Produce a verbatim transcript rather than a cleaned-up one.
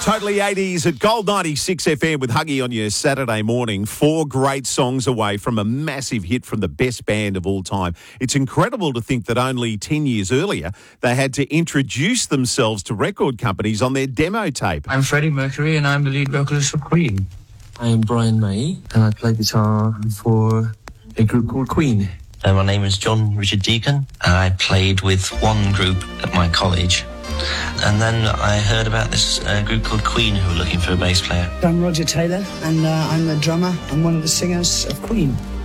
Totally eighties at Gold ninety-six F M with Huggy on your Saturday morning. Four great songs away from a massive hit from the best band of all time. It's incredible to think that only ten years earlier they had to introduce themselves to record companies on their demo tape. I'm Freddie Mercury and I'm the lead vocalist of Queen. I am Brian May and I play guitar for a group called Queen. Uh, my name is John Richard Deacon. I played with one group at my college. And then I heard about this uh, group called Queen who were looking for a bass player. I'm Roger Taylor and uh, I'm the drummer and one of the singers of Queen.